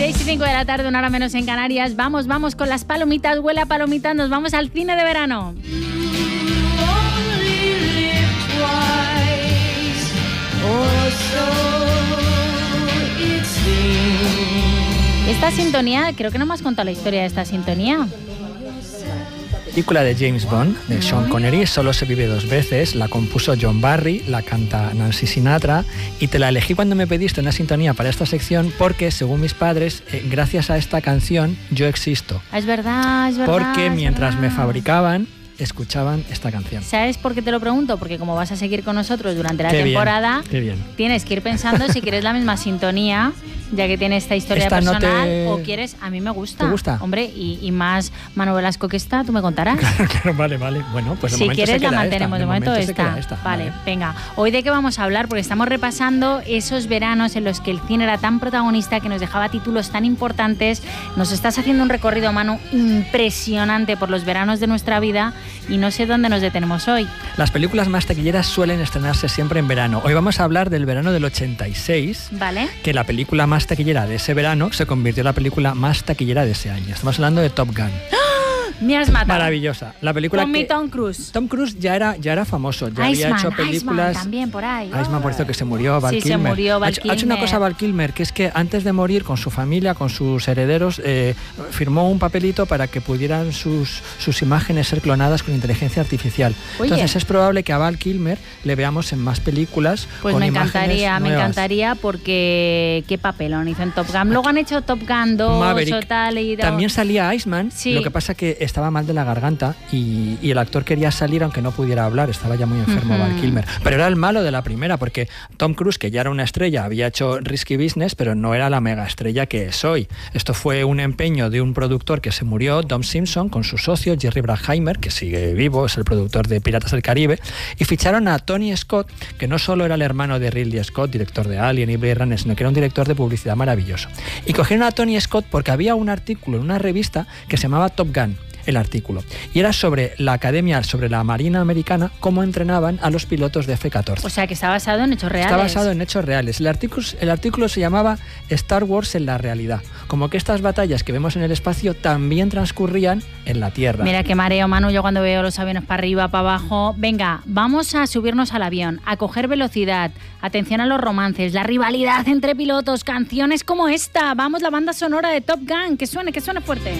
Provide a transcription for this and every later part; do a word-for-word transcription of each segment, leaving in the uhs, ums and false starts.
seis y cinco de la tarde, una hora menos en Canarias. Vamos, vamos con las palomitas, huele a palomitas, nos vamos al cine de verano. Esta sintonía, creo que no me has contado la historia de esta sintonía. Película de James Bond, de Sean Connery, Solo se vive dos veces, la compuso John Barry, la canta Nancy Sinatra, y te la elegí cuando me pediste una sintonía para esta sección porque, según mis padres, eh, gracias a esta canción yo existo. Es verdad, es verdad. Porque es mientras verdad. me fabricaban, escuchaban esta canción. ¿Sabes por qué te lo pregunto? Porque como vas a seguir con nosotros durante la Qué temporada, bien, qué bien. tienes que ir pensando si quieres la misma sintonía, ya que tiene esta historia Esta personal, no te... o quieres, a mí me gusta. ¿Te gusta? Hombre, y, y más Manu Velasco que está, tú me contarás. Claro, claro, vale, vale. Bueno, pues de si momento quieres se queda la mantenemos, esta. de momento, momento se esta. queda esta. Vale, Vale, venga. Hoy de qué vamos a hablar, porque estamos repasando esos veranos en los que el cine era tan protagonista, que nos dejaba títulos tan importantes. Nos estás haciendo un recorrido, Manu, impresionante por los veranos de nuestra vida, y no sé dónde nos detenemos hoy. Las películas más taquilleras suelen estrenarse siempre en verano. Hoy vamos a hablar del verano del ochenta y seis, Vale. que la película más taquillera de ese verano se convirtió en la película más taquillera de ese año. Estamos hablando de Top Gun. Me has matado. Maravillosa. La película Con mi que... Tom Cruise. Tom Cruise ya era, ya era famoso, ya Iceman, había hecho películas... Iceman también por ahí. Iceman, por eso que se murió, Val Sí, Kilmer. se murió Val ha, hecho, ha hecho una Kilmer. cosa Val Kilmer, que es que antes de morir con su familia, con sus herederos, eh, firmó un papelito para que pudieran sus, sus imágenes ser clonadas con inteligencia artificial. Oye. Entonces es probable que a Val Kilmer le veamos en más películas. Pues con me imágenes encantaría, me nuevas. encantaría, porque qué papelón hizo en Top Gun. Luego han hecho Top Gun dos Maverick. o tal. Y También salía Iceman, Sí. lo que pasa que estaba mal de la garganta y, y el actor quería salir aunque no pudiera hablar, estaba ya muy enfermo. Ujú. Val Kilmer. Pero era el malo de la primera, porque Tom Cruise, que ya era una estrella, había hecho Risky Business, pero no era la mega estrella que es hoy. Esto fue un empeño de un productor que se murió, Dom Simpson, con su socio Jerry Bruckheimer, que sigue vivo, es el productor de Piratas del Caribe, y ficharon a Tony Scott, que no solo era el hermano de Ridley Scott, director de Alien y Blade Runner, sino que era un director de publicidad maravilloso. Y cogieron a Tony Scott porque había un artículo en una revista que se llamaba Top Gun, el artículo, y era sobre la academia, sobre la Marina Americana, cómo entrenaban a los pilotos de F catorce. O sea, que está basado en hechos reales. Está basado en hechos reales. El artículo, el artículo se llamaba Star Wars en la realidad, como que estas batallas que vemos en el espacio también transcurrían en la Tierra. Mira qué mareo, Manu, yo cuando veo los aviones para arriba, para abajo. Venga, vamos a subirnos al avión, a coger velocidad, atención a los romances, la rivalidad entre pilotos, canciones como esta. Vamos, la banda sonora de Top Gun, que suene, que suene fuerte.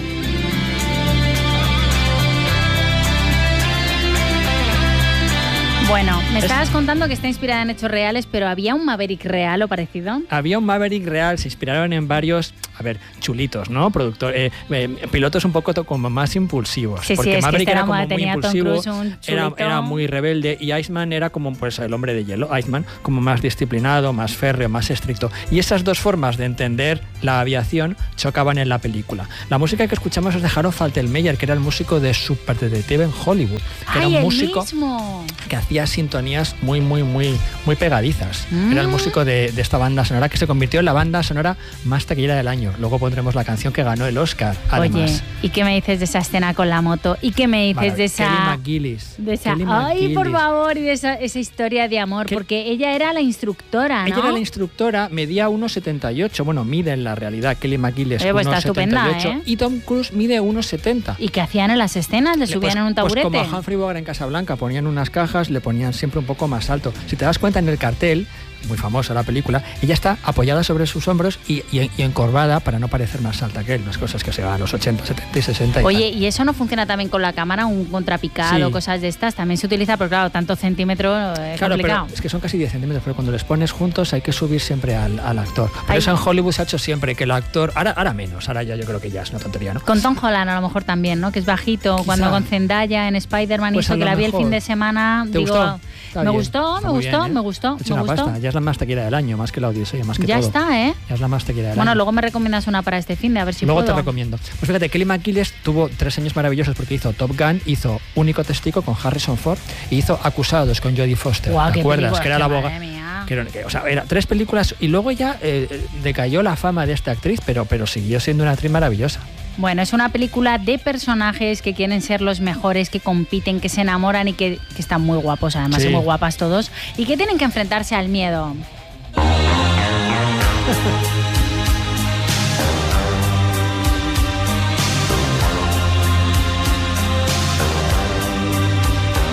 Bueno, me estabas contando que está inspirada en hechos reales, pero ¿había un Maverick real o parecido? Había un Maverick real, se inspiraron en varios, a ver, chulitos, ¿no? Productor, eh, eh, pilotos un poco to- como más impulsivos. Sí, sí, porque es que Maverick este era era como mo- muy tenía Tom impulsivo, Cruise, un era, chulito. era muy rebelde, y Iceman era como pues el hombre de hielo, Iceman, como más disciplinado, más férreo, más estricto. Y esas dos formas de entender la aviación chocaban en la película. La música que escuchamos es de Harold Faltermeyer, que era el músico de Super Detective en Hollywood, que era ¡Ay, un el músico mismo! que hacía sintonías muy, muy, muy, muy pegadizas. Mm. Era el músico de, de esta banda sonora, que se convirtió en la banda sonora más taquillera del año. Luego pondremos la canción que ganó el Oscar, además. Oye, ¿y qué me dices de esa escena con la moto? ¿Y qué me dices Vale, de esa... Kelly McGillis. de esa Kelly ay, por McGillis. favor, y de esa, esa historia de amor, ¿Qué? porque ella era la instructora, ¿no? Ella era la instructora, medía uno setenta y ocho, bueno, mide en la realidad Kelly McGillis Oye, pues está uno setenta y ocho, estupenda, ¿eh? y Tom Cruise mide uno setenta. ¿Y qué hacían en las escenas? ¿Le subían Pues- en un taburete? Pues como a Humphrey Bogart en Casablanca, ponían unas cajas, le ponían siempre un poco más alto. Si te das cuenta en el cartel, muy famosa la película, ella está apoyada sobre sus hombros y, y, y encorvada para no parecer más alta que él, las cosas que se van a los ochenta, setenta y sesenta. Y Oye, tal. ¿y eso no funciona también con la cámara? Un contrapicado, Sí. cosas de estas. También se utiliza, pero claro, tanto centímetro es Claro, complicado. pero es que son casi diez centímetros, pero cuando les pones juntos hay que subir siempre al, al actor. Por Ay. eso en Hollywood se ha hecho siempre que el actor, ahora, ahora menos, ahora ya yo creo que ya es una tontería, ¿no? Con Tom Holland a lo mejor también, ¿no? Que es bajito. Quizá. Cuando con Zendaya en Spider-Man Pues hizo a que lo la vi el mejor. fin de semana, ¿Te digo, gustó? Está me bien, gustó, está me muy gustó, bien, ¿eh? me gustó, Ha hecho me una gustó. pasta, ya es la más taquillera del año, más que la Odisea, más que Ya todo. está, ¿eh? Ya es la más taquillera del Bueno, año. luego me recomiendas una para este fin de a ver si Luego puedo. te recomiendo. Pues fíjate, Kelly McGillis tuvo tres años maravillosos porque hizo Top Gun, hizo Único Testigo con Harrison Ford y hizo Acusados con Jodie Foster. Guau, ¿Te qué acuerdas? película, Que era la madre abogada. mía. Que era- que, o sea, era tres películas y luego ya eh, decayó la fama de esta actriz, pero, pero siguió siendo una actriz maravillosa. Bueno, es una película de personajes que quieren ser los mejores, que compiten, que se enamoran y que, que están muy guapos, además, Sí. son muy guapas todos, y que tienen que enfrentarse al miedo.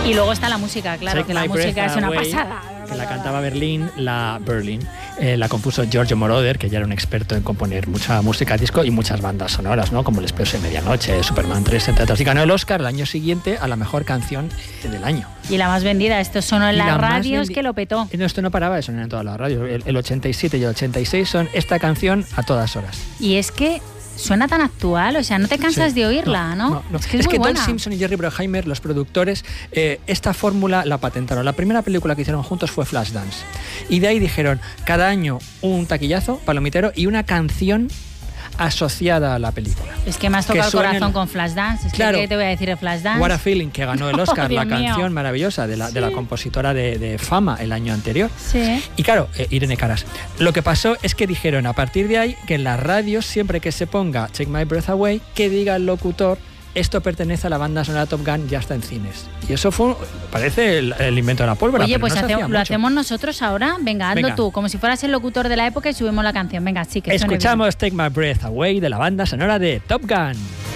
Y luego está la música, claro, Take que la My música Breath es una Away, pasada. que la cantaba Berlín, la Berlin, eh, la compuso Giorgio Moroder, que ya era un experto en componer mucha música disco y muchas bandas sonoras, ¿no? Como El Expreso de Medianoche, Superman tres, entre otras. Y ganó el Oscar el año siguiente a la mejor canción del año. Y la más vendida, esto sonó en Y las la más radios vendi- que lo petó. No, esto no paraba de sonar en todas las radios. El, el ochenta y siete y el ochenta y seis son esta canción a todas horas. Y es que suena tan actual, o sea, no te cansas Sí. de oírla, ¿no? no, no. Es que es, muy que buena. Don Simpson y Jerry Bruckheimer, los productores, eh, esta fórmula la patentaron. La primera película que hicieron juntos fue Flashdance. Y de ahí dijeron, cada año un taquillazo, palomitero y una canción asociada a la película. Es que me has tocado que el suenen- corazón con Flashdance. Es Claro. que, ¿qué te voy a decir de Flashdance? What a Feeling, que ganó el Oscar, Oh, la Dios mío. canción maravillosa de la, de la compositora de, de Fama el año anterior. Sí. Y claro, eh, Irene Caras. Lo que pasó es que dijeron a partir de ahí que en las radios, siempre que se ponga Take My Breath Away, que diga el locutor, esto pertenece a la banda sonora Top Gun, ya está en cines. Y eso fue, parece el, el invento de la pólvora. Oye, pero pues no se hace- hacía lo mucho. hacemos nosotros ahora. Venga, hazlo Venga. tú, como si fueras el locutor de la época y subimos la canción. Venga, sí, que suene bien. Escuchamos Take My Breath Away de la banda sonora de Top Gun.